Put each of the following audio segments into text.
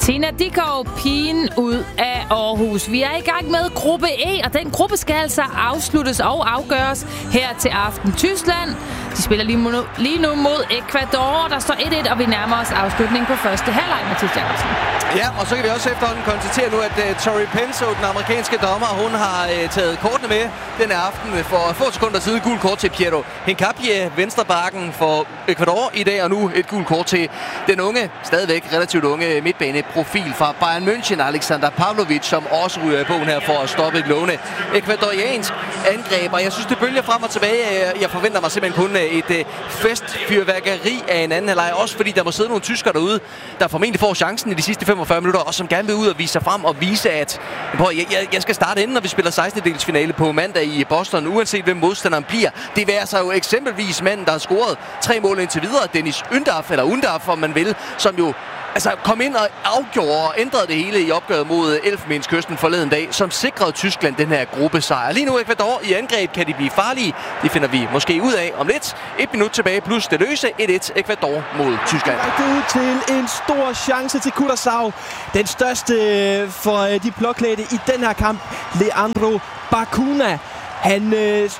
Tina Dickow, pigen ud af Aarhus. Vi er i gang med gruppe E, og den gruppe skal altså afsluttes og afgøres her til aften. Tyskland, de spiller lige nu mod Ecuador. Der står 1-1, og vi nærmer os afslutning på første halvleg, Mathias Jacobsen. Ja, og så kan vi også efterhånden konstatere nu, at Tori Penso, den amerikanske dommer, hun har taget kortene med denne aften for få sekunder siden. Gul kort til Piero Hincapié, venstrebacken for Ecuador i dag, og nu et gul kort til den unge, stadigvæk relativt unge midtbaneprofil fra Bayern München, Alexander Pavlovic, som også ryger i bogen her for at stoppe et lovende ekvadoriansk angreb. Og jeg synes, det bølger frem og tilbage. Jeg forventer mig simpelthen kun et festfyrværkeri af en anden halvleg, også fordi der må sidde nogle tyskere derude, der formentlig får chancen i de sidste 45 minutter, og som gerne vil ud og vise sig frem og vise, at jeg skal starte inden, når vi spiller 16-dels finale på mandag i Boston, uanset hvem modstanderen bliver. Det værer sig jo eksempelvis manden, der har scoret 3 mål indtil videre, Dennis Undav, om man vil, som jo kom ind og afgjorde og ændrede det hele i opgøret mod Elfenbenskysten forleden dag, som sikrede Tyskland den her gruppesejr. Lige nu Ecuador i angreb, kan de blive farlige? Det finder vi måske ud af om lidt. 1 minut tilbage plus det løse. 1-1 Ecuador mod Tyskland. Ud til en stor chance til Curaçao. Den største for de blåklædte i den her kamp. Leandro Bacuna. Han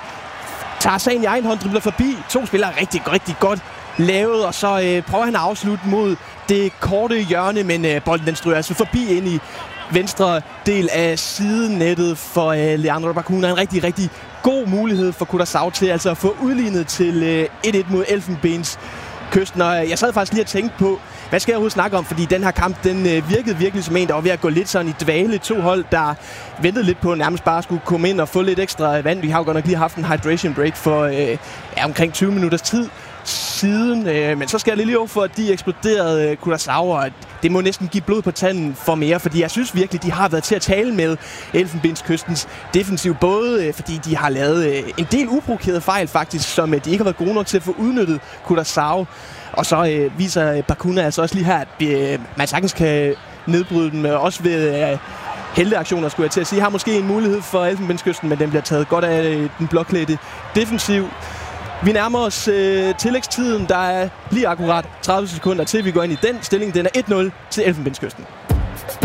tager sagen i egen hånd, dribler forbi. 2 spillere rigtig godt lavet, og så prøver han at afslutte mod det korte hjørne, men bolden den stryger altså forbi ind i venstre del af sidenettet for Leandro Bacuna. En rigtig god mulighed for Curaçao til altså at få udlignet til 1-1 mod Elfenbenskysten. Og jeg sad faktisk lige og tænkte på, hvad skal jeg overhovedet snakke om? Fordi den her kamp, den virkede virkelig som en, der var ved at gå lidt sådan i dvale. 2 hold, der ventede lidt på, nærmest bare skulle komme ind og få lidt ekstra vand. Vi har jo godt nok lige haft en hydration break for omkring 20 minutters tid siden. Men så skal jeg lige over for, at de eksploderede Curaçao, og det må næsten give blod på tanden for mere, fordi jeg synes virkelig, de har været til at tale med Elfenbenskystens defensiv, både fordi de har lavet en del uprovokerede fejl faktisk, som de ikke har været gode nok til at få udnyttet Curaçao. Og så viser Bacuna altså også lige her, at man sagtens kan nedbryde dem, også ved helteaktioner, skulle jeg til at sige. Har måske en mulighed for Elfenbenskysten, men den bliver taget godt af den blåklædte defensiv. Vi nærmer os tillægstiden. Der er lige akkurat 30 sekunder til, vi går ind i den stilling. Den er 1-0 til Elfenbenskysten.